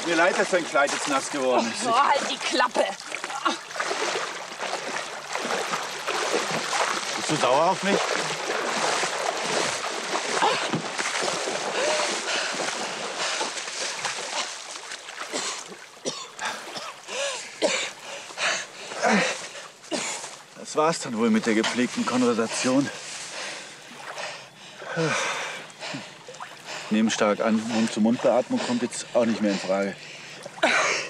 Tut mir leid, dass dein Kleid jetzt nass geworden ist. Oh, halt die Klappe. Bist du sauer auf mich? Das war's dann wohl mit der gepflegten Konversation. Nehmen stark an, Mund-zu-Mund-Beatmung kommt jetzt auch nicht mehr in Frage.